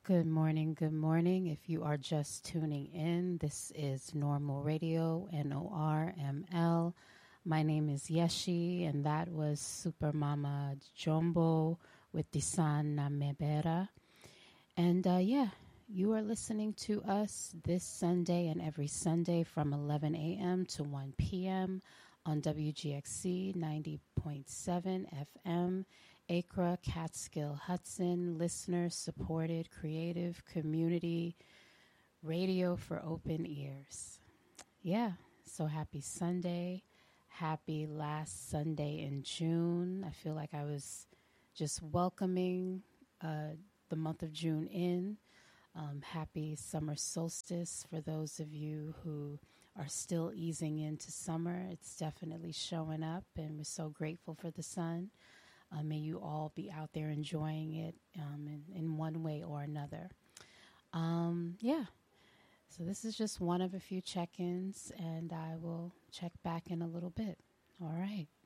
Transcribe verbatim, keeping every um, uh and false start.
Good morning, good morning. If you are just tuning in, this is Normal Radio, N O R M L. My name is Yeshi, and that was Super Mama Jumbo with Disan Namebera. And uh, yeah, you are listening to us this Sunday and every Sunday from eleven a.m. to one p.m. on W G X C ninety point seven F M. Acra, Catskill, Hudson, listener supported creative community radio for open ears. Yeah, so happy Sunday. Happy last Sunday in June. I feel like I was just welcoming uh, the month of June in. Um, happy summer solstice for those of you who are still easing into summer. It's definitely showing up, and we're so grateful for the sun. Uh, may you all be out there enjoying it um, in, in one way or another. Um, yeah, so this is just one of a few check-ins, and I will check back in a little bit. All right.